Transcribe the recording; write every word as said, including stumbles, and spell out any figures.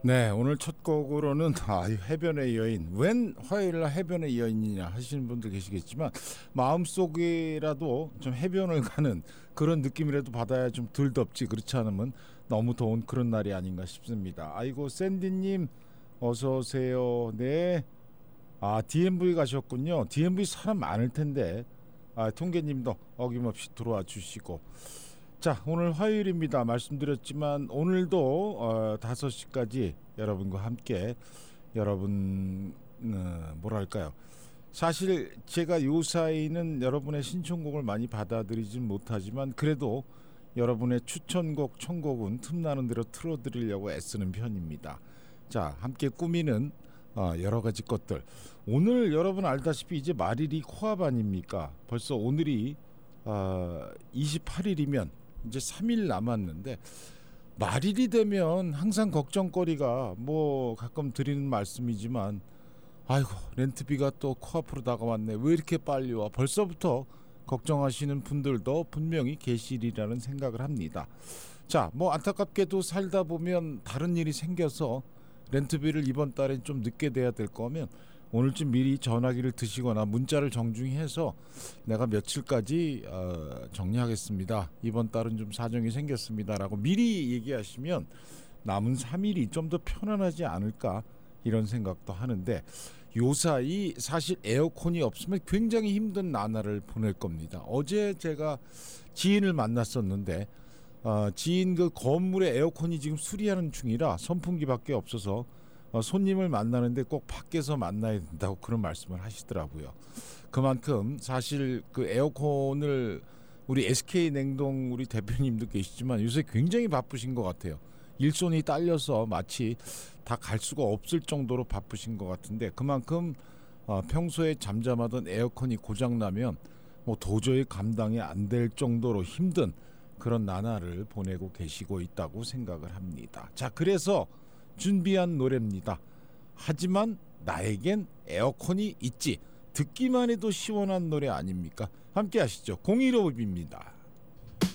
네, 오늘 첫 곡으로는 아, 해변의 여인. 웬 화요일날 해변의 여인이냐 하시는 분들 계시겠지만 마음속이라도 좀 해변을 가는 그런 느낌이라도 받아야 좀 덜 덥지. 그렇지 않으면 너무 더운 그런 날이 아닌가 싶습니다. 아이고 샌디님 어서 오세요. 네. 아 디엠브이 가셨군요. 디엠브이 사람 많을 텐데 아, 통계님도 어김없이 들어와 주시고. 자, 오늘 화요일입니다. 말씀드렸지만 오늘도 어, 다섯 시까지 여러분과 함께 여러분 어, 뭐랄까요. 사실 제가 요 사이는 여러분의 신청곡을 많이 받아들이진 못하지만 그래도 여러분의 추천곡, 청곡은 틈나는 대로 틀어드리려고 애쓰는 편입니다. 자, 함께 꾸미는 어, 여러 가지 것들. 오늘 여러분 알다시피 이제 말일이 코앞 아닙니까? 벌써 오늘이 어, 이십팔 일이면 이제 삼 일 남았는데 말일이 되면 항상 걱정거리가 뭐 가끔 드리는 말씀이지만 아이고 렌트비가 또 코앞으로 다가왔네. 왜 이렇게 빨리 와? 벌써부터 걱정하시는 분들도 분명히 계시리라는 생각을 합니다. 자, 뭐 안타깝게도 살다 보면 다른 일이 생겨서 렌트비를 이번 달엔 좀 늦게 돼야 될 거면 오늘쯤 미리 전화기를 드시거나 문자를 정중히 해서 내가 며칠까지 어, 정리하겠습니다. 이번 달은 좀 사정이 생겼습니다. 라고 미리 얘기하시면 남은 삼 일이 좀 더 편안하지 않을까 이런 생각도 하는데 요 사이 사실 에어컨이 없으면 굉장히 힘든 나날을 보낼 겁니다. 어제 제가 지인을 만났었는데 어, 지인 그 건물에 에어컨이 지금 수리하는 중이라 선풍기밖에 없어서 어, 손님을 만나는데 꼭 밖에서 만나야 된다고 그런 말씀을 하시더라고요. 그만큼 사실 그 에어컨을 우리 에스케이 냉동 우리 대표님도 계시지만 요새 굉장히 바쁘신 것 같아요. 일손이 딸려서 마치 다 갈 수가 없을 정도로 바쁘신 것 같은데 그만큼 어, 평소에 잠잠하던 에어컨이 고장나면 뭐 도저히 감당이 안 될 정도로 힘든 그런 나날을 보내고 계시고 있다고 생각을 합니다. 자, 그래서 준비한 노래입니다. 하지만 나에겐 에어컨이 있지. 듣기만 해도 시원한 노래 아닙니까? 함께 하시죠. 공일오입니다.